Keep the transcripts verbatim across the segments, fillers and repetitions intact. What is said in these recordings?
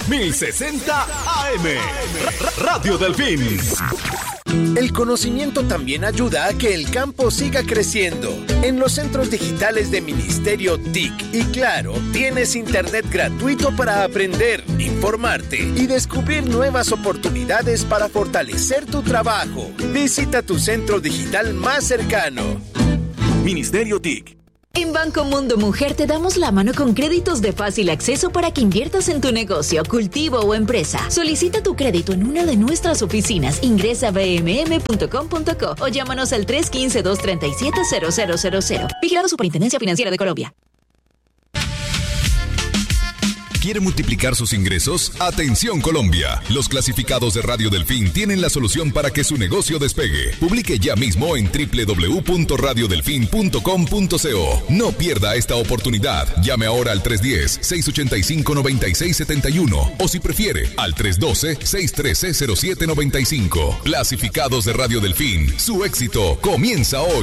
mil sesenta A M. Radio Delfín. El conocimiento también ayuda a que el campo siga creciendo. En los centros digitales de Ministerio T I C y Claro, tienes internet gratuito para aprender, informarte y descubrir nuevas oportunidades para fortalecer tu trabajo. Visita tu centro digital más cercano. Ministerio T I C. En Banco Mundo Mujer te damos la mano con créditos de fácil acceso para que inviertas en tu negocio, cultivo o empresa. Solicita tu crédito en una de nuestras oficinas. Ingresa a b m m punto com punto co o llámanos al tres uno cinco, dos tres siete, cero cero cero cero. Vigilado Superintendencia Financiera de Colombia. ¿Quiere multiplicar sus ingresos? Atención Colombia. Los clasificados de Radio Delfín tienen la solución para que su negocio despegue. Publique ya mismo en doble u doble u doble u punto radio delfín punto com punto co. No pierda esta oportunidad. Llame ahora al tres uno cero, seis ocho cinco, nueve seis siete uno o si prefiere al tres uno dos, seis uno tres, cero siete nueve cinco. Clasificados de Radio Delfín. Su éxito comienza hoy.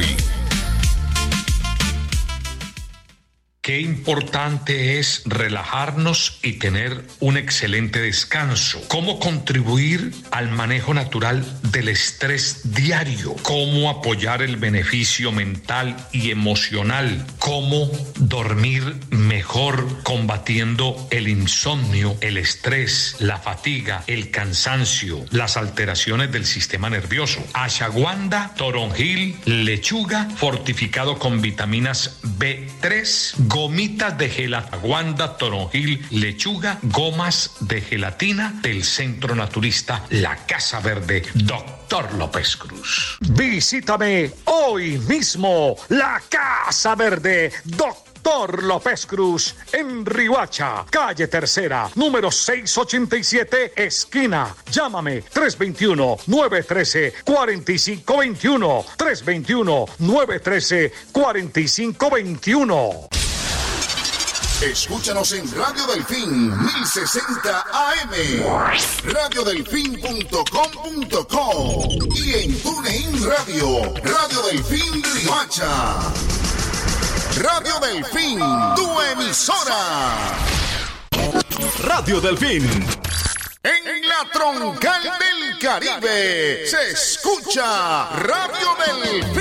Qué importante es relajarnos y tener un excelente descanso. Cómo contribuir al manejo natural del estrés diario. Cómo apoyar el beneficio mental y emocional. Cómo dormir mejor combatiendo el insomnio, el estrés, la fatiga, el cansancio, las alteraciones del sistema nervioso. Ashwagandha, toronjil, lechuga, fortificado con vitaminas B tres, gomitas de gelatina, toronjil, lechuga, gomas de gelatina del Centro Naturista La Casa Verde, Doctor López Cruz. Visítame hoy mismo, La Casa Verde, Doctor López Cruz, en Riohacha, calle Tercera, número seiscientos ochenta y siete, esquina. Llámame tres dos uno, nueve uno tres, cuatro cinco dos uno, tres dos uno, nueve uno tres, cuatro cinco dos uno. Escúchanos en Radio Delfín mil sesenta A M, radio delfín punto com punto co y en TuneIn Radio, Radio Delfín Riohacha. Radio Delfín, tu emisora. Radio Delfín. En la troncal del Caribe se escucha Radio Delfín.